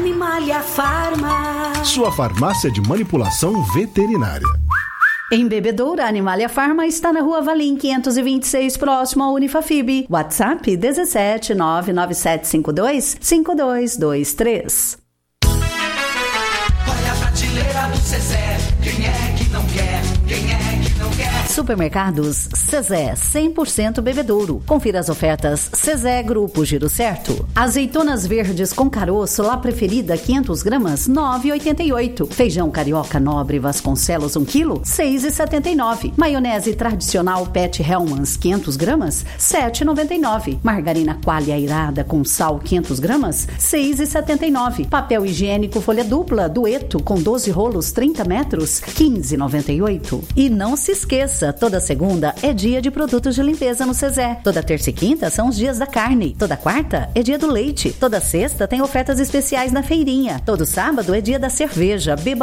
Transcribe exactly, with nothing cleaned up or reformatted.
Animalia Farma. Sua farmácia de manipulação veterinária. Em Bebedouro, a Animalia Farma está na Rua Valim quinhentos e vinte e seis, próximo ao Unifafib. WhatsApp dezessete nove nove sete cinco dois cinco dois dois três. Olha a prateleira do Zezé, quem é que não quer? Quem é que não quer? Supermercados Zezé, cem por cento Bebedouro. Confira as ofertas Zezé Grupo Giro Certo. Azeitonas verdes com caroço, lá preferida, quinhentas gramas, nove reais e oitenta e oito centavos. Feijão carioca nobre Vasconcelos, um quilo, seis reais e setenta e nove centavos. Maionese tradicional Pet Hellmann's, quinhentas gramas, sete reais e noventa e nove centavos. Margarina Qualia Irada com sal, quinhentas gramas, seis reais e setenta e nove centavos. Papel higiênico folha dupla Dueto com doze rolos, trinta metros, quinze reais e noventa e oito centavos. E não se esqueça, toda segunda é dia de produtos de limpeza no Zezé. Toda terça e quinta são os dias da carne. Toda quarta é dia do leite. Toda sexta tem ofertas especiais na feirinha. Todo sábado é dia da cerveja. Beba